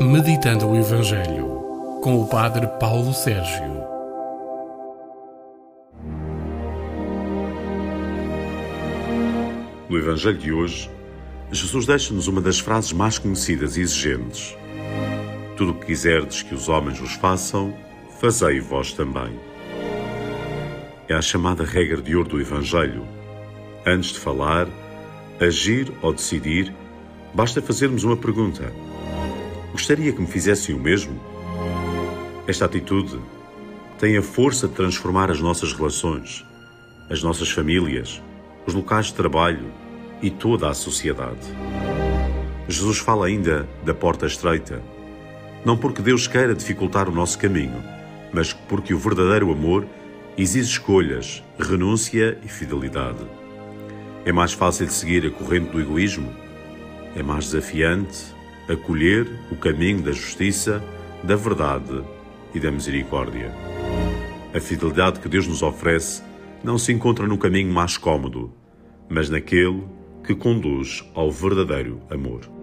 Meditando o Evangelho, com o Padre Paulo Sérgio. No Evangelho de hoje, Jesus deixa-nos uma das frases mais conhecidas e exigentes. Tudo o que quiserdes que os homens vos façam, fazei vós também. É a chamada regra de ouro do Evangelho. Antes de falar, agir ou decidir, basta fazermos uma pergunta. Gostaria que me fizessem o mesmo? Esta atitude tem a força de transformar as nossas relações, as nossas famílias, os locais de trabalho e toda a sociedade. Jesus fala ainda da porta estreita, não porque Deus queira dificultar o nosso caminho, mas porque o verdadeiro amor exige escolhas, renúncia e fidelidade. É mais fácil seguir a corrente do egoísmo? É mais desafiante acolher o caminho da justiça, da verdade e da misericórdia. A fidelidade que Deus nos oferece não se encontra no caminho mais cômodo, mas naquele que conduz ao verdadeiro amor.